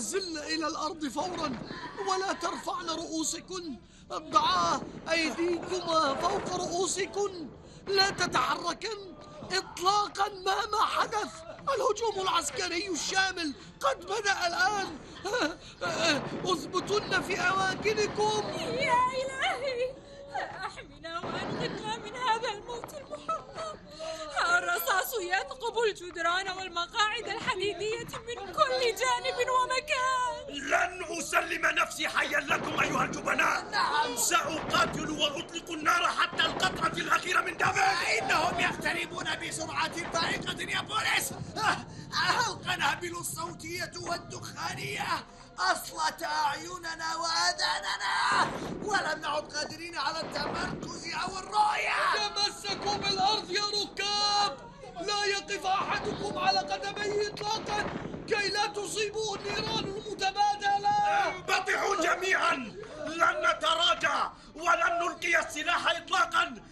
تنزلن إلى الأرض فورا ولا ترفعن رؤوسكن. ضعا أيديكما فوق رؤوسكن، لا تتحركن إطلاقا مهما حدث. الهجوم العسكري الشامل قد بدأ الآن. اثبتن في أماكنكم. يا إلهي، أحمنا وأنقذنا من هذا الموت المحقق. الرصاص يثقب الجدران والمقاعد الحديدية من كل جانب ومكان. لن أسلم نفسي حيا لكم أيها الجبناء. نعم، سأقاتل وأطلق النار حتى القطرة الأخيرة من دمي. إنهم يقتربون بسرعة فائقة يا بوليس. القنابل الصوتية والدخانية أصلت أعيننا وآذاننا، ولم نعد قادرين على التمركز أو الرؤية. تمسكوا بالأرض يا ركاب، لا يقف أحدكم على قدميه إطلاقا كي لا تصيبوه النيران المتبادلة. انبطحوا جميعا، لن نتراجع ولن نلقي السلاح إطلاقا